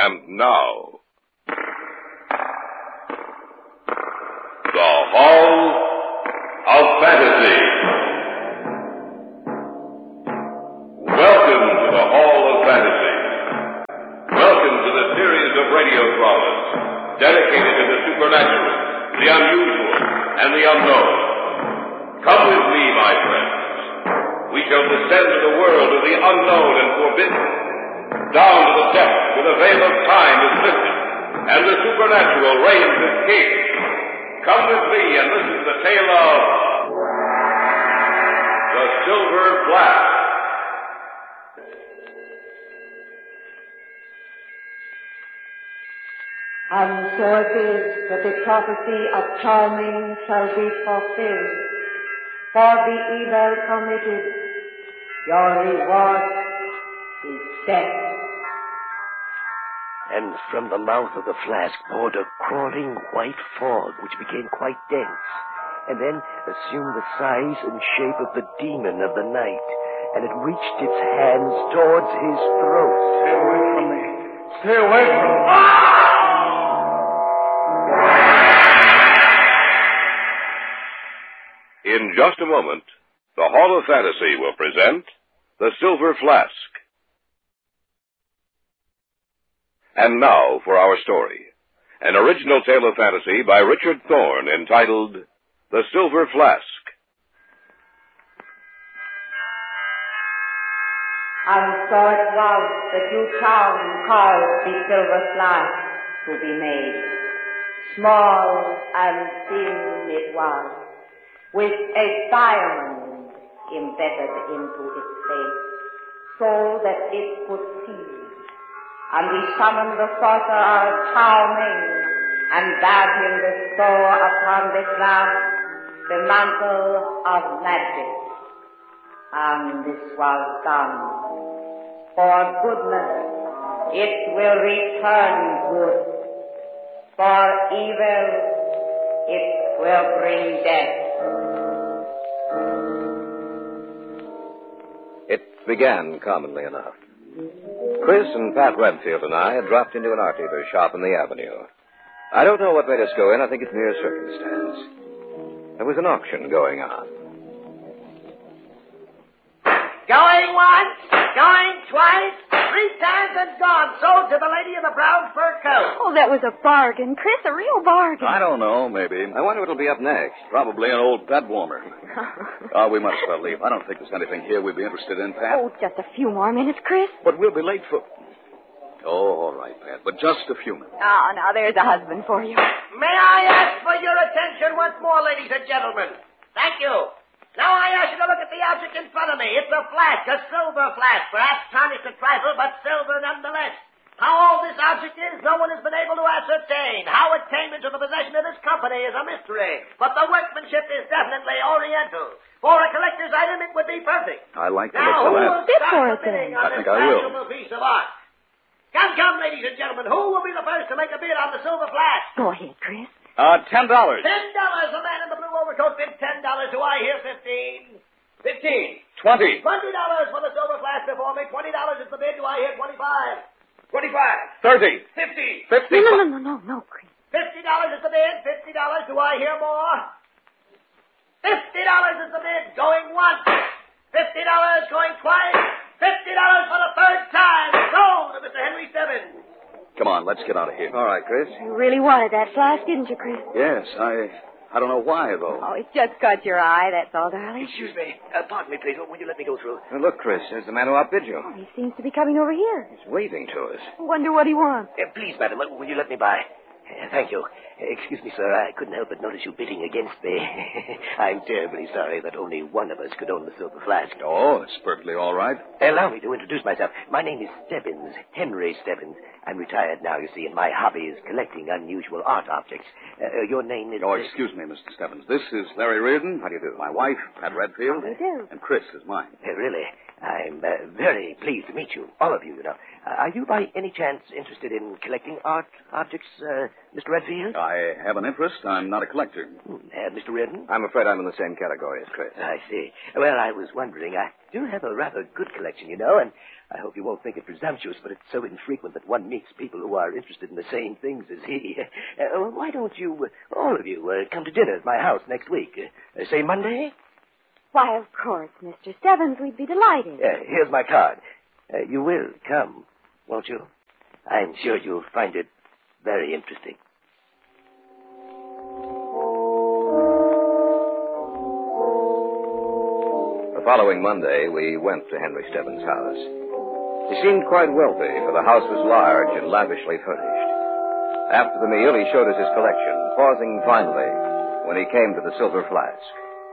And now, the Hall of Fantasy. Welcome to the Hall of Fantasy. Welcome to the series of radio dramas dedicated to the supernatural, the unusual, and the unknown. Come with me, my friends. We shall descend to the world of the unknown and forbidden, down to the depths where the veil of time is lifted, and the supernatural reigns as king. Come with me and listen to the tale of the Silver Flask. And so it is that the prophecy of Charming shall be fulfilled. For the evil committed, your reward is death. And from the mouth of the flask poured a crawling white fog, which became quite dense, and then assumed the size and shape of the demon of the night, and it reached its hands towards his throat. Stay away from me. Stay away from me. In just a moment, the Hall of Fantasy will present The Silver Flask. And now for our story, an original tale of fantasy by Richard Thorne entitled The Silver Flask. And so it was that you charmed caused the silver flask to be made. Small and thin it was, with a diamond embedded into its face, so that it could see. And we summoned the sorcerer Charming, and bade him bestow upon this flask the mantle of magic. And this was done. For goodness, it will return good. For evil, it will bring death. It began commonly enough. Chris and Pat Redfield and I had dropped into an art dealer's shop in the Avenue. I don't know what made us go in. I think it's mere circumstance. There was an auction going on. Going once, going twice, 3 times and gone. Sold to the lady in the brown fur coat. Oh, that was a bargain, Chris, a real bargain. I don't know, maybe. I wonder what'll be up next. Probably an old bed warmer. We might as well leave. I don't think there's anything here we'd be interested in, Pat. Oh, just a few more minutes, Chris. But we'll be late for... Oh, all right, Pat, but just a few minutes. Oh, now there's a husband for you. May I ask for your attention once more, ladies and gentlemen? Thank you. Now I ask you to look at the object in front of me. It's a flask, a silver flask, perhaps tarnished a trifle, but silver nonetheless. How old this object is, no one has been able to ascertain. How it came into the possession of this company is a mystery, but the workmanship is definitely Oriental. For a collector's item, it would be perfect. I like the Now, look who of will that. Bid start for the it, then. bidding on I this think I will. valuable piece of art? Come, ladies and gentlemen, who will be the first to make a bid on the silver flask? Go ahead, Chris. $10. $10. The man in the blue overcoat bid $10. Do I hear 15? 15. $20 $20. for the silver flask before me. $20 is the bid. Do I hear 25? 25. $50. 30. 50. No, Chris. $50 is the bid. $50. Do I hear more? $50 is the bid. Going once. $50 going twice. $50 for the third time. Sold to Mr. Henry Stebbins. Come on, let's get out of here. All right, Chris. You really wanted that flask, didn't you, Chris? Yes, I don't know why, though. Oh, it just caught your eye, that's all, darling. Excuse me. Pardon me, please. Will you let me go through? Look, Chris, there's the man who outbid you. Oh, he seems to be coming over here. He's waving to us. I wonder what he wants. Please, madam, will you let me by? Thank you. Excuse me, sir. I couldn't help but notice you bidding against me. I'm terribly sorry that only one of us could own the silver flask. Oh, it's perfectly all right. Allow me to introduce myself. My name is Stebbins, Henry Stebbins. I'm retired now, you see, and my hobby is collecting unusual art objects. Your name is... Oh, excuse me, Mr. Stebbins. This is Larry Reardon. How do you do? My wife, Pat Redfield. How do you do? And Chris is mine. Really? I'm very pleased to meet you, all of you, you know. Are you by any chance interested in collecting art objects, Mr. Redfield? I have an interest. I'm not a collector. Mr. Reardon? I'm afraid I'm in the same category as Chris. I see. Well, I was wondering, do have a rather good collection, you know, and I hope you won't think it presumptuous, but it's so infrequent that one meets people who are interested in the same things as he. Why don't you, all of you, come to dinner at my house next week? Say Monday? Why, of course, Mr. Stebbins, we'd be delighted. Here's my card. You will come, won't you? I'm sure you'll find it very interesting. The following Monday, we went to Henry Stebbins' house. He seemed quite wealthy, for the house was large and lavishly furnished. After the meal, he showed us his collection, pausing finally when he came to the silver flask.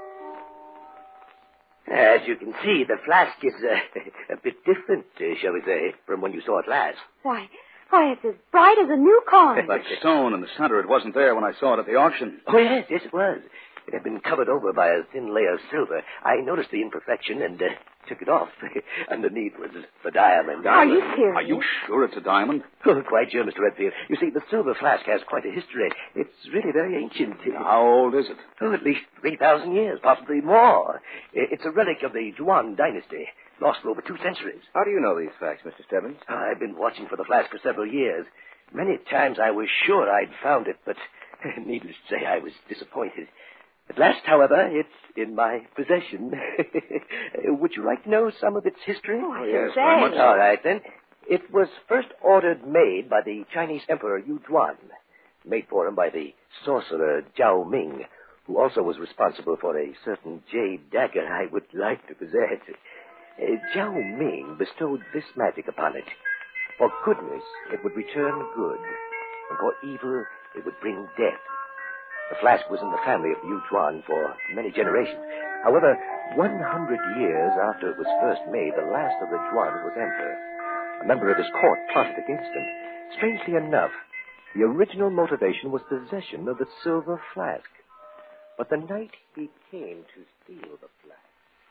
As you can see, the flask is a bit different, shall we say, from when you saw it last. Why, it's as bright as a new coin. That stone in the center, it wasn't there when I saw it at the auction. Oh, yes, it was. It had been covered over by a thin layer of silver. I noticed the imperfection and took it off. Underneath was the diamond. Are you serious? Are you sure it's a diamond? Oh, quite sure, Mr. Redfield. You see, the silver flask has quite a history. It's really very ancient. How old is it? Oh, at least 3,000 years, possibly more. It's a relic of the Yuan dynasty, lost for over 2 centuries. How do you know these facts, Mr. Stebbins? I've been watching for the flask for several years. Many times I was sure I'd found it, but needless to say, I was disappointed. At last, however, it's in my possession. Would you like to know some of its history? Oh, yes, say. very much so. All right, then. It was first ordered made by the Chinese Emperor Yu Zhuan, made for him by the sorcerer Zhao Ming, who also was responsible for a certain jade dagger I would like to possess. Zhao Ming bestowed this magic upon it. For goodness, it would return good, and for evil, it would bring death. The flask was in the family of Yu Zhuan for many generations. However, 100 years after it was first made, the last of the Zhuans was emperor. A member of his court plotted against him. Strangely enough, the original motivation was possession of the silver flask. But the night he came to steal the flask...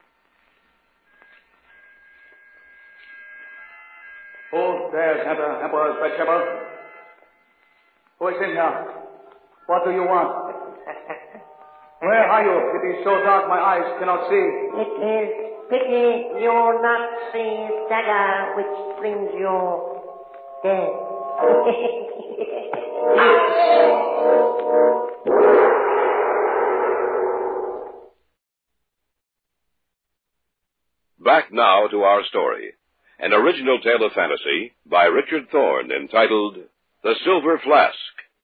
Who dares enter Emperor's bedchamber? Who is in here? What do you want? Where are you? It is so dark my eyes cannot see. It is pity you not see dagger which brings you death. Back now to our story. An original tale of fantasy by Richard Thorne entitled The Silver Flask.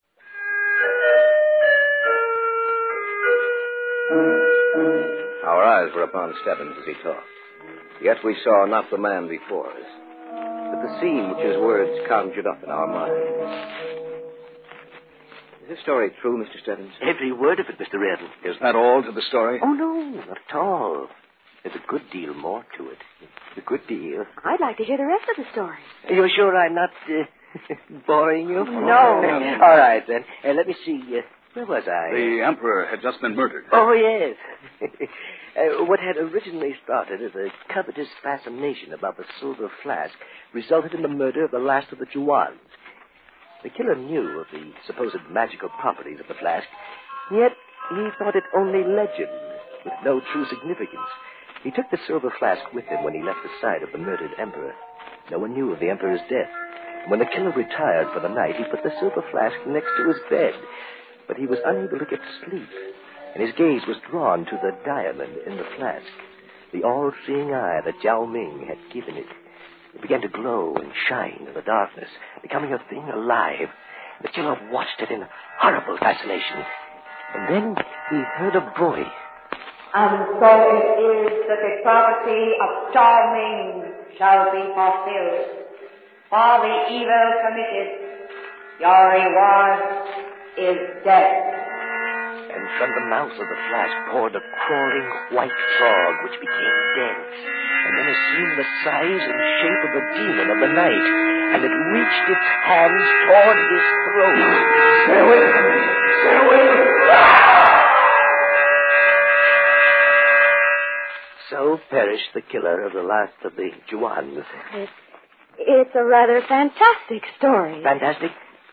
Our eyes were upon Stebbins as he talked. Yet we saw not the man before us, but the scene which his words conjured up in our minds. Is this story true, Mr. Stebbins? Every word of it, Mr. Reardon. Is that all to the story? Oh, no, not at all. There's a good deal more to it. A good deal. I'd like to hear the rest of the story. Are you sure I'm not boring you? No. All right, then. Let me see. Where was I? The emperor had just been murdered. Oh, yes. What had originally started as a covetous fascination about the silver flask resulted in the murder of the last of the Zhuans. The killer knew of the supposed magical properties of the flask, yet he thought it only legend, with no true significance. He took the silver flask with him when he left the side of the murdered emperor. No one knew of the emperor's death. And when the killer retired for the night, he put the silver flask next to his bed. But he was unable to get to sleep, and his gaze was drawn to the diamond in the flask, the all-seeing eye that Zhao Ming had given it. It began to glow and shine in the darkness, becoming a thing alive. The killer watched it in horrible fascination. And then he heard a voice. And so it is that the prophecy of Zhao Ming shall be fulfilled. For the evil committed, your reward is death. And from the mouth of the flask poured a crawling white frog which became dense, and then assumed the size and shape of a demon of the night, and it reached its hands toward his throat. Stay away from me! Stay away! So perished the killer of the last of the Zhuans. It's a rather fantastic story. Fantastic?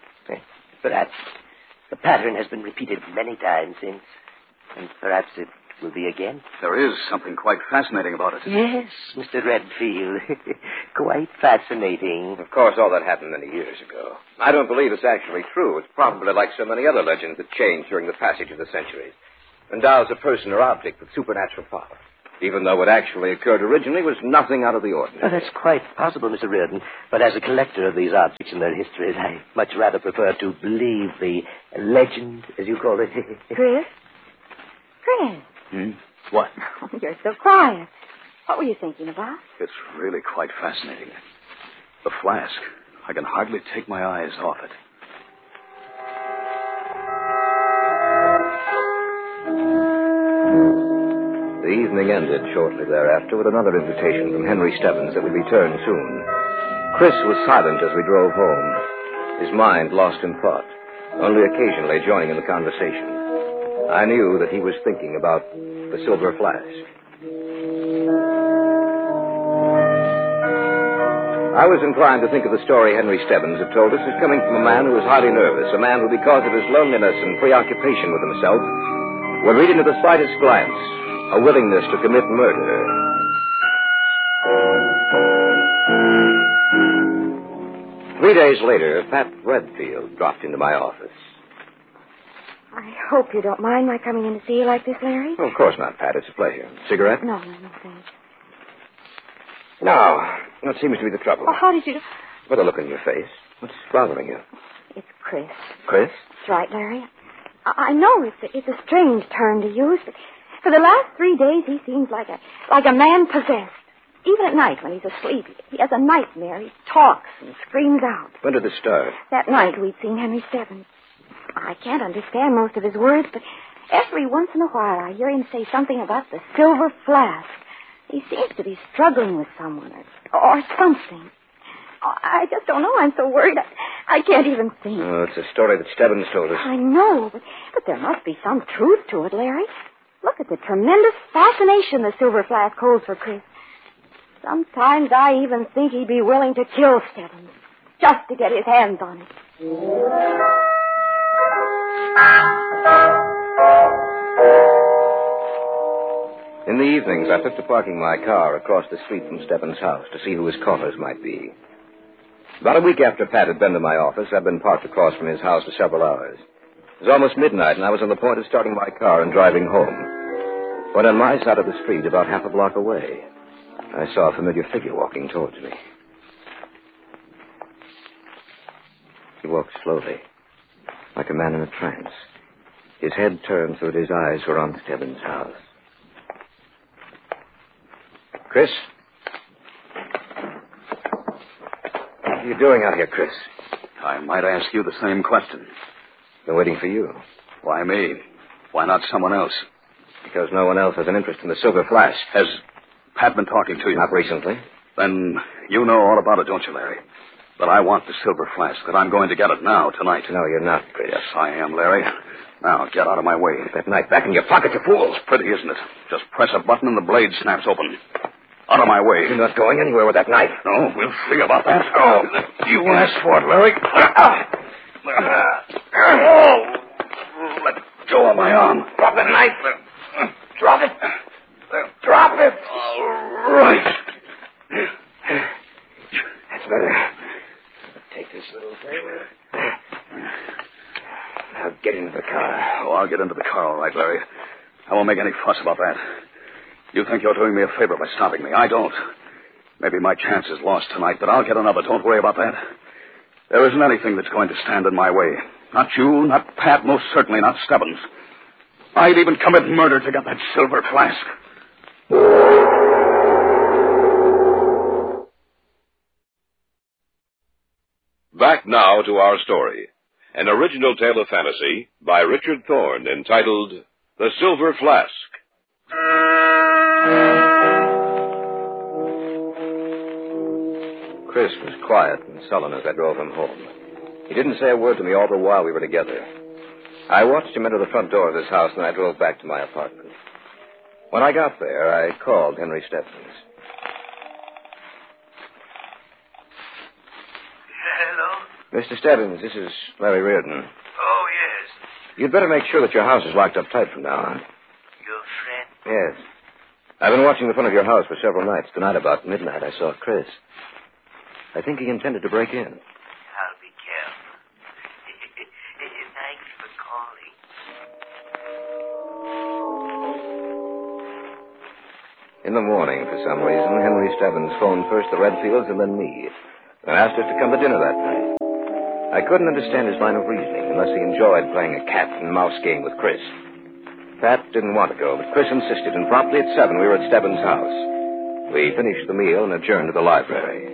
Perhaps. The pattern has been repeated many times since, and perhaps it will be again. There is something quite fascinating about it. Yes, Mr. Redfield. Quite fascinating. Of course, all that happened many years ago. I don't believe it's actually true. It's probably like so many other legends that change during the passage of the centuries. Endows a person or object with supernatural power, even though what actually occurred originally was nothing out of the ordinary. Oh, that's quite possible, Mr. Reardon. But as a collector of these objects and their histories, I much rather prefer to believe the legend, as you call it. Chris? Chris? What? Oh, you're so quiet. What were you thinking about? It's really quite fascinating. The flask. I can hardly take my eyes off it. The evening ended shortly thereafter with another invitation from Henry Stebbins that would return soon. Chris was silent as we drove home, his mind lost in thought, only occasionally joining in the conversation. I knew that he was thinking about the silver flask. I was inclined to think of the story Henry Stebbins had told us as coming from a man who was highly nervous, a man who, because of his loneliness and preoccupation with himself, would read into the slightest glance a willingness to commit murder. 3 days later, Pat Redfield dropped into my office. I hope you don't mind my coming in to see you like this, Larry. Oh, of course not, Pat. It's a pleasure. Cigarette? No, thanks. Now, what seems to be the trouble? Oh, how did you... What a look on your face. What's bothering you? It's Chris. Chris? That's right, Larry. I know it's a strange term to use, but for the last 3 days he seems like a man possessed. Even at night when he's asleep, he has a nightmare. He talks and screams out. When did this start? That night we'd seen Henry Stebbins. I can't understand most of his words, but every once in a while I hear him say something about the silver flask. He seems to be struggling with someone or something. Oh, I just don't know. I'm so worried. I can't even think. Oh, it's a story that Stebbins told us. I know, but there must be some truth to it, Larry. Look at the tremendous fascination the silver flask holds for Chris. Sometimes I even think he'd be willing to kill Stebbins just to get his hands on it. In the evenings, I took to parking my car across the street from Stebbins' house to see who his callers might be. About a week after Pat had been to my office, I'd been parked across from his house for several hours. It was almost midnight, and I was on the point of starting my car and driving home, when on my side of the street, about half a block away, I saw a familiar figure walking towards me. He walked slowly, like a man in a trance. His head turned so that his eyes were on Stebbins' house. Chris? What are you doing out here, Chris? I might ask you the same question. Been waiting for you. Why me? Why not someone else? Because no one else has an interest in the silver flask. Has Pat been talking to you? Not recently. Then you know all about it, don't you, Larry? That I want the silver flask, that I'm going to get it now, tonight. No, you're not, Chris. Yes, I am, Larry. Now, get out of my way. Put that knife back in your pocket, you fool. It's pretty, isn't it? Just press a button and the blade snaps open. Out of my way. You're not going anywhere with that knife. No, we'll see about that. Oh, you asked for it, Larry. Oh, let go of my arm. Drop the knife. Drop it. Drop it. All right. That's better. Take this little thing. Now get into the car. Oh, I'll get into the car, all right, Larry. I won't make any fuss about that. You think you're doing me a favor by stopping me. I don't. Maybe my chance is lost tonight, but I'll get another. Don't worry about that. There isn't anything that's going to stand in my way. Not you, not Pat, most certainly not Stebbins. I'd even commit murder to get that silver flask. Back now to our story. An original tale of fantasy by Richard Thorne entitled The Silver Flask. Chris was quiet and sullen as I drove him home. He didn't say a word to me all the while we were together. I watched him enter the front door of his house, and I drove back to my apartment. When I got there, I called Henry Stebbins. Hello? Mr. Stebbins, this is Larry Reardon. Oh, yes. You'd better make sure that your house is locked up tight from now on. Your friend? Yes. I've been watching the front of your house for several nights. Tonight, about midnight, I saw Chris. I think he intended to break in. I'll be careful. Thanks for calling. In the morning, for some reason, Henry Stebbins phoned first the Redfields and then me, and asked us to come to dinner that night. I couldn't understand his line of reasoning unless he enjoyed playing a cat-and-mouse game with Chris. Pat didn't want to go, but Chris insisted, and promptly at 7 we were at Stebbins' house. We finished the meal and adjourned to the library.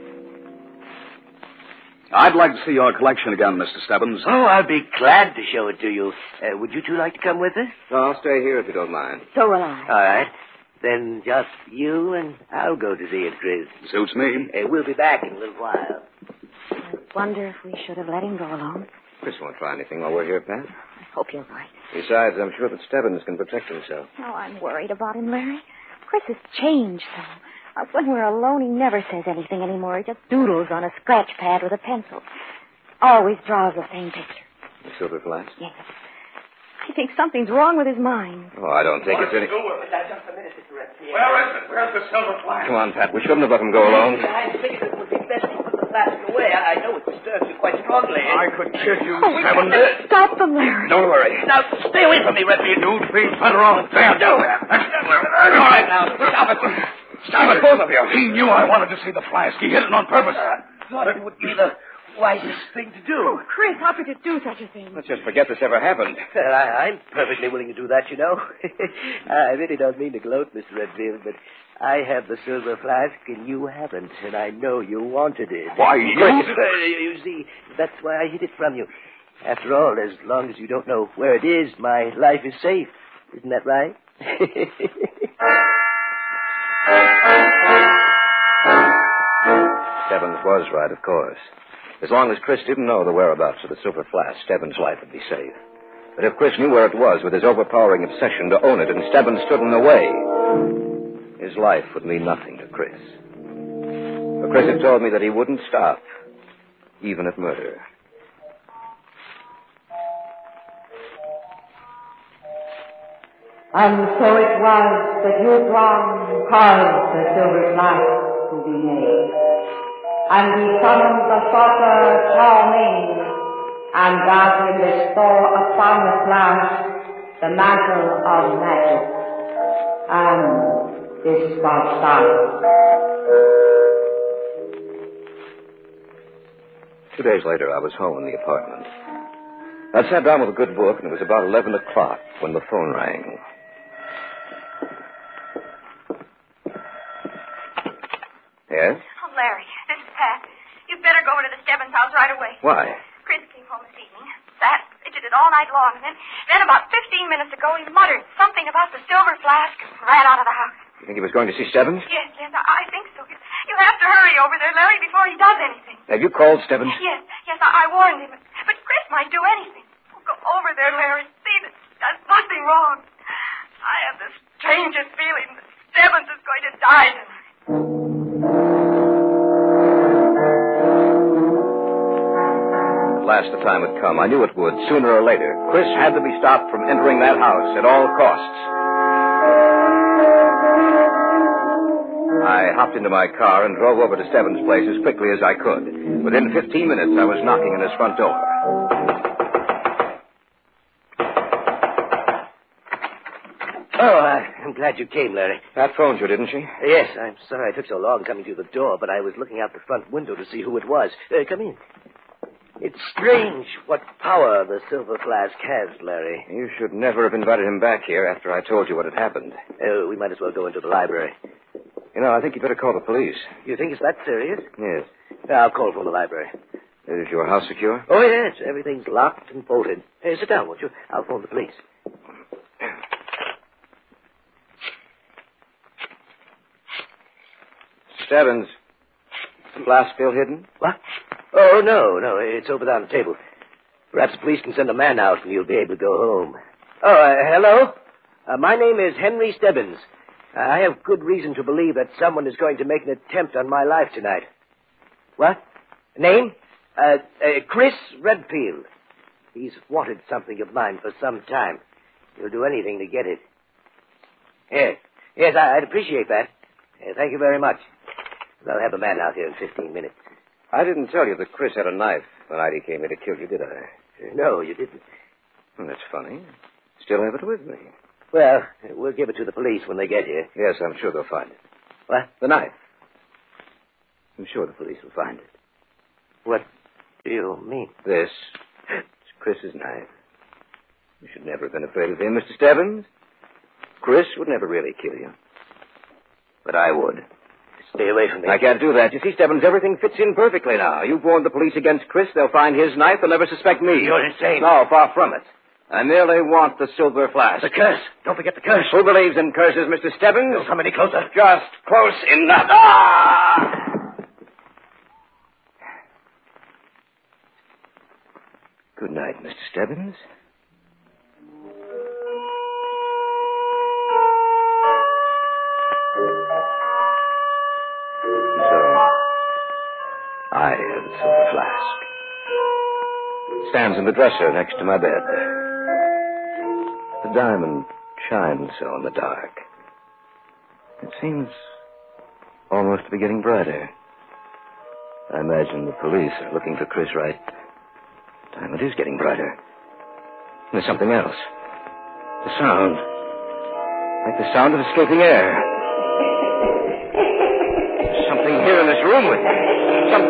I'd like to see your collection again, Mr. Stebbins. Oh, I'll be glad to show it to you. Would you two like to come with us? No, I'll stay here if you don't mind. So will I. All right. Then just you and I'll go to see it, Chris. Suits me. We'll be back in a little while. I wonder if we should have let him go alone. Chris won't try anything while we're here, Pat. I hope you're right. Besides, I'm sure that Stebbins can protect himself. Oh, I'm worried about him, Larry. Chris has changed some. When we're alone, he never says anything anymore. He just doodles on a scratch pad with a pencil. Always draws the same picture. The silver flask? Yes. He thinks something's wrong with his mind. Oh, I don't think it's any... Just a minute, Mr. Redfield. Where is it? Where's the silver flask? Come on, Pat. We shouldn't have let him go alone. I figured it would be best to put the flask away. I know it disturbs you quite strongly. I could kill you, Oh, Stebbins. stop them, Larry. Don't worry. Now, stay away from me, Redfield. You'd be better off dead. All right, now, stop it. Stop it, both of you. He knew I wanted to see the flask. He hid it on purpose. Thought it would be the wisest thing to do. Oh, Chris, how could you do such a thing? Let's just forget this ever happened. Well, I'm perfectly willing to do that, you know. I really don't mean to gloat, Mr. Redfield, but I have the silver flask and you haven't, and I know you wanted it. Why, You see, that's why I hid it from you. After all, as long as you don't know where it is, my life is safe. Isn't that right? Stebbins was right, of course. As long as Chris didn't know the whereabouts of the silver flask, Stebbins' life would be safe. But if Chris knew where it was with his overpowering obsession to own it and Stebbins stood in the way, his life would mean nothing to Chris. But Chris had told me that he wouldn't stop, even at murder. And so it was that Hugh caused the silver flask to be made. And he summoned the sorcerer Charming, and bade him bestow upon the flask the mantle of magic. And this was done. 2 days later, I was home in the apartment. I sat down with a good book, and it was about 11 o'clock when the phone rang. Yes? Oh, Larry, this is Pat. You'd better go over to the Stebbins house right away. Why? Chris came home this evening. Sat and fidgeted all night long. And then about 15 minutes ago, he muttered something about the silver flask and ran out of the house. You think he was going to see Stebbins? Yes, I think so. You have to hurry over there, Larry, before he does anything. Have you called Stebbins? Yes, I warned him. But Chris might do anything. Go over there, Larry. See that there's nothing wrong. I have the strangest feeling that Stebbins is going to die tonight. At last the time had come. I knew it would, sooner or later. Chris had to be stopped from entering that house at all costs. I hopped into my car and drove over to Stebbins' place as quickly as I could. Within 15 minutes, I was knocking on his front door. Oh, I'm glad you came, Larry. Pat phoned you, didn't she? Yes, I'm sorry I took so long coming to the door, but I was looking out the front window to see who it was. Come in. It's strange what power the silver flask has, Larry. You should never have invited him back here after I told you what had happened. We might as well go into the library. You know, I think you better call the police. You think it's that serious? Yes. I'll call from the library. Is your house secure? Oh, yes. Everything's locked and bolted. Sit down, won't you? I'll phone the police. Stebbins, the flask still hidden? What? Oh, no. It's over there on the table. Perhaps the police can send a man out and you'll be able to go home. Oh, hello? My name is Henry Stebbins. I have good reason to believe that someone is going to make an attempt on my life tonight. What? Name? Chris Redfield. He's wanted something of mine for some time. He'll do anything to get it. Yes. Yes, I'd appreciate that. Thank you very much. I'll have the man out here in 15 minutes. I didn't tell you that Chris had a knife the night he came here to kill you, did I? No, you didn't. Well, that's funny. Still have it with me. Well, we'll give it to the police when they get here. Yes, I'm sure they'll find it. What? The knife. I'm sure the police will find it. What do you mean? This is Chris's knife. You should never have been afraid of him, Mr. Stebbins. Chris would never really kill you. But I would. Stay away from me. I can't do that. You see, Stebbins, everything fits in perfectly now. You've warned the police against Chris. They'll find his knife. They'll never suspect me. You're insane. No, far from it. I merely want the silver flask. The curse. Don't forget the curse. Who believes in curses, Mr. Stebbins? Don't come any closer. Just close enough. Ah! Good night, Mr. Stebbins. So, I have the silver flask. It stands in the dresser next to my bed. The diamond shines so in the dark. It seems almost to be getting brighter. I imagine the police are looking for Chris Wright. The diamond is getting brighter. And there's something else. The sound. Like the sound of escaping air. There's something here in this room with me.